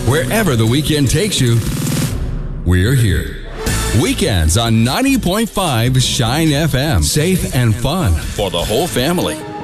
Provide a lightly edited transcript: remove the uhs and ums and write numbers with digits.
Wherever the weekend takes you, we're here. Weekends on 90.5 Shine FM. Safe and fun for the whole family.